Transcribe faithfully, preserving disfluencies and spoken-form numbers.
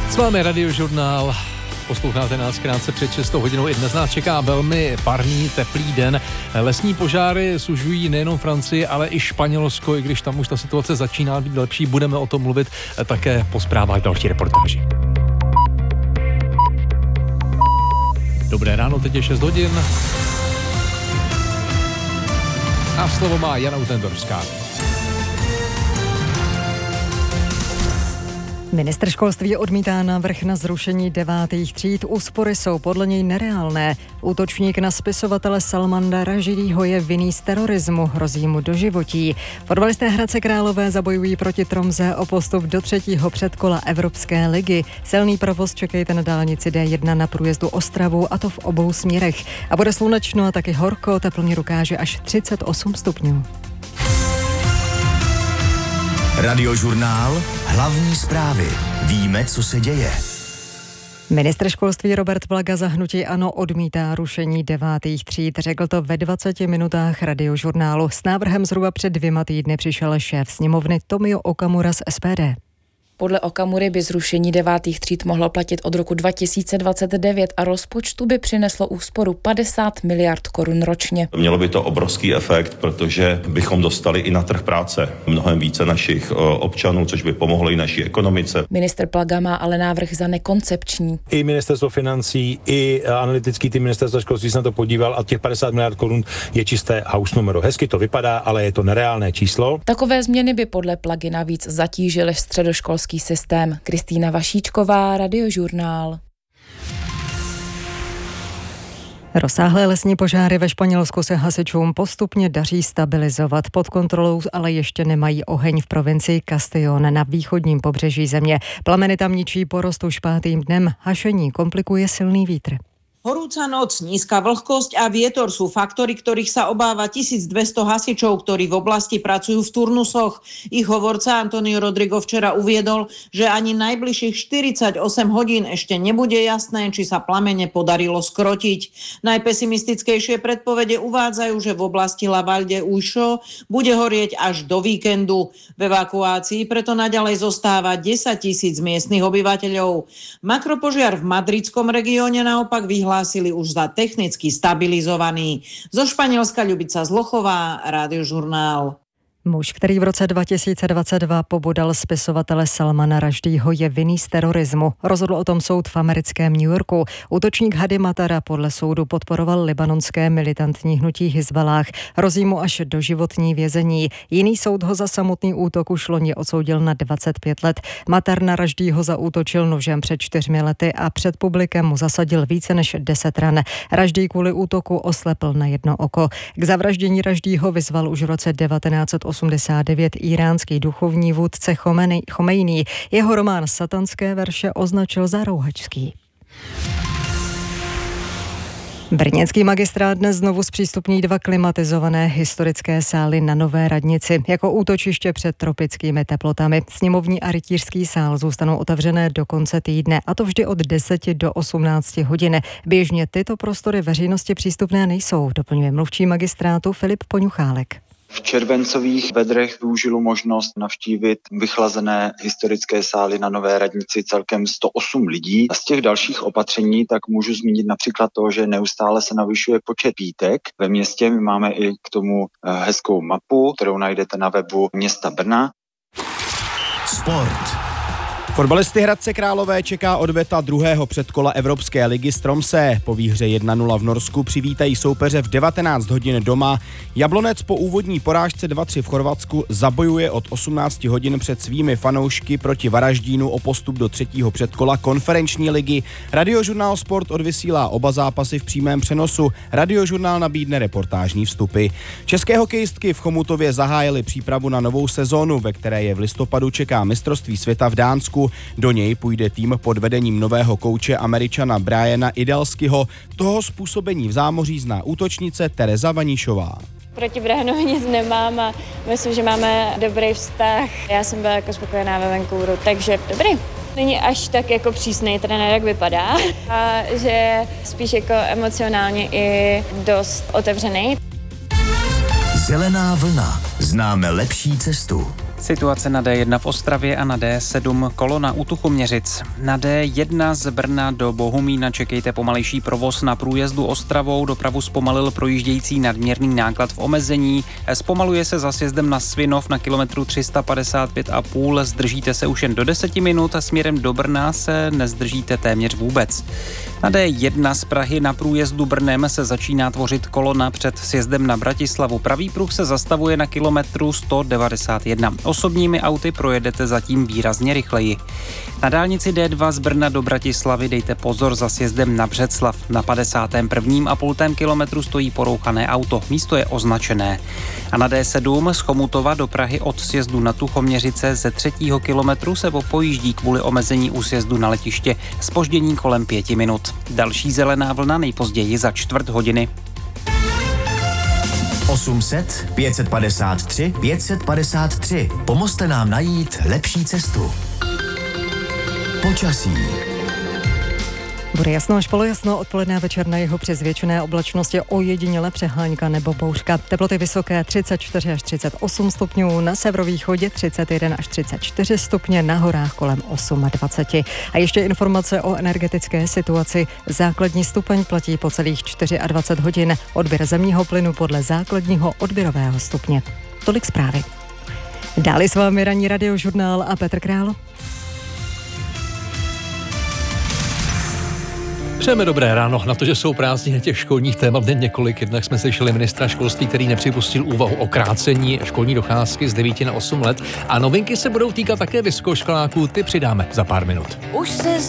S vámi Radiožurnál. Posloucháte nás krátce před šestou hodinou. I dnes nás čeká velmi parný, teplý den. Lesní požáry sužují nejenom Francii, ale i Španělsko, i když tam už ta situace začíná být lepší. Budeme o tom mluvit také po zprávách další reportáži. Dobré ráno, teď je šest hodin. A slovo má Jana Utendorská. Ministr školství odmítá návrh na zrušení devátých tříd. Úspory jsou podle něj nereálné. Útočník na spisovatele Salmana Rushdieho je vinný z terorismu, hrozí mu doživotí. Fotbalisté Hradce Králové zabojují proti Tromsø o postup do třetího předkola Evropské ligy. Silný provoz čekejte na dálnici D jedna na průjezdu Ostravou, a to v obou směrech. A bude slunečno a taky horko, teplomír ukáže až třicet osm stupňů. Radiožurnál, hlavní zprávy. Víme, co se děje. Ministr školství Robert Plaga za hnutí ANO odmítá rušení devátých tříd. Řekl to ve dvaceti minutách Radiožurnálu. S návrhem zhruba před dvěma týdny přišel šéf sněmovny Tomio Okamura z S P D. Podle Okamury by zrušení devátých tříd mohlo platit od roku dva tisíce dvacet devět a rozpočtu by přineslo úsporu padesát miliard korun ročně. Mělo by to obrovský efekt, protože bychom dostali i na trh práce mnohem více našich občanů, což by pomohlo i naší ekonomice. Ministr Plaga má ale návrh za nekoncepční. I ministerstvo financí, i analytický tým ministerstva školství se na to podíval a těch padesát miliard korun je čisté house numero. Hezky to vypadá, ale je to nereálné číslo. Takové změny by podle Plagy navíc zatížily středoškolský systém. Kristýna Vašíčková, Radiožurnál. Rozsáhlé lesní požáry ve Španělsku se hasičům postupně daří stabilizovat. Pod kontrolou ale ještě nemají oheň v provincii Castellón na východním pobřeží země. Plameny tam ničí porost už pátým dnem. Hašení komplikuje silný vítr. Horúca noc, nízka vlhkosť a vietor sú faktory, ktorých sa obáva tisícdvesto hasičov, ktorí v oblasti pracujú v turnusoch. Ich hovorca Antonio Rodrigo včera uviedol, že ani najbližších štyridsaťosem hodín ešte nebude jasné, či sa plamene podarilo skrotiť. Najpesimistickejšie predpovede uvádzajú, že v oblasti La Valde Uixo bude horieť až do víkendu. V evakuácii preto naďalej zostáva desaťtisíc miestnych obyvateľov. Makropožiar v madridskom regióne naopak vyhlásil hlásili už za technicky stabilizovaný. Zo Španělska Ľubica Zlochová, Radiožurnál. Muž, který v roce dva tisíce dvacet dva pobodal spisovatele Salmana Rushdieho, je vinný z terorismu. Rozhodl o tom soud v americkém New Yorku. Útočník Hadi Matara podle soudu podporoval libanonské militantní hnutí Hizballáh. Hrozí mu až doživotní vězení. Jiný soud ho za samotný útok už loni odsoudil na dvacet pět let. Matar na Rushdieho zaútočil nožem před čtyřmi lety a před publikem mu zasadil více než deset ran. Rushdie kvůli útoku oslepl na jedno oko. K zavraždění Rushdieho vyzval už v roce devatenáct osmdesát devět iránský duchovní vůdce Chomejní. Jeho román Satanské verše označil za rouhačský. Brněnský magistrát dnes znovu zpřístupní dva klimatizované historické sály na Nové radnici jako útočiště před tropickými teplotami. Sněmovní a rytířský sál zůstanou otevřené do konce týdne, a to vždy od deseti do osmnácti hodin. Běžně tyto prostory veřejnosti přístupné nejsou, doplňuje mluvčí magistrátu Filip Poňuchálek. V červencových vedrech využilo možnost navštívit vychlazené historické sály na Nové radnici celkem sto osm lidí. A z těch dalších opatření tak můžu zmínit například to, že neustále se navyšuje počet pítek. Ve městě my máme i k tomu hezkou mapu, kterou najdete na webu města Brna. Sport. Fotbalisty Hradce Králové čeká odveta druhého předkola Evropské ligy z Tromsø. Po výhře jedna nula v Norsku přivítají soupeře v devatenáct hodin doma. Jablonec po úvodní porážce dva tři v Chorvatsku zabojuje od osmnácti hodin před svými fanoušky proti Varaždínu o postup do třetího předkola konferenční ligy. Radiožurnál Sport odvysílá oba zápasy v přímém přenosu. Radiožurnál nabídne reportážní vstupy. České hokejistky v Chomutově zahájily přípravu na novou sezónu, ve které je v listopadu čeká mistrovství světa v Dánsku. Do něj půjde tým pod vedením nového kouče Američana Briana Idalskyho. Toho způsobení v zámoří zná útočnice Tereza Vaníšová. Proti Brianovi nic nemám a myslím, že máme dobrý vztah. Já jsem byla jako spokojená ve Vancouveru, takže dobrý. Není až tak jako přísnej trenér, jak vypadá, a že spíš jako emocionálně i dost otevřený. Zelená vlna. Známe lepší cestu. Situace na D jedna v Ostravě a na D sedm kolona u Tuchoměřic. Na D jedna z Brna do Bohumína čekejte pomalejší provoz na průjezdu Ostravou. Dopravu zpomalil projíždějící nadměrný náklad v omezení. Zpomaluje se za sjezdem na Svinov na kilometru tři sta padesát pět a půl. Zdržíte se už jen do deseti minut a směrem do Brna se nezdržíte téměř vůbec. Na D jedna z Prahy na průjezdu Brnem se začíná tvořit kolona před sjezdem na Bratislavu. Pravý pruh se zastavuje na kilometru sto devadesát jedna. Osobními auty projedete zatím výrazně rychleji. Na dálnici D dva z Brna do Bratislavy dejte pozor za sjezdem na Břeclav. Na padesátém prvním a půltém kilometru stojí porouchané auto. Místo je označené. A na D sedm z Chomutova do Prahy od sjezdu na Tuchoměřice ze třetího kilometru se popojíždí kvůli omezení u sjezdu na letiště. Zpoždění kolem pěti minut. Další zelená vlna nejpozději za čtvrt hodiny. osm set, pět set padesát tři, pět set padesát tři. Pomozte nám najít lepší cestu. Počasí. Bude jasno až polojasno, odpoledne a večer na jihu přes většiné oblačnosti ojediněle přehánka nebo bouřka. Teploty vysoké třicet čtyři až třicet osm stupňů, na severovýchodě třicet jedna až třicet čtyři stupně, na horách kolem dvacet osm. A ještě informace o energetické situaci. Základní stupeň platí po celých dvacet čtyři hodin. Odběr zemního plynu podle základního odběrového stupně. Tolik zprávy. Dále s vámi ranní radiožurnál a Petr Král. Přejeme dobré ráno. Na to, že jsou prázdniny, těch školních témat jen několik. Jednak jsme slyšeli ministra školství, který nepřipustil úvahu o krácení školní docházky z devíti na osm let. A novinky se budou týkat také vysokoškoláků. Ty přidáme za pár minut. Už se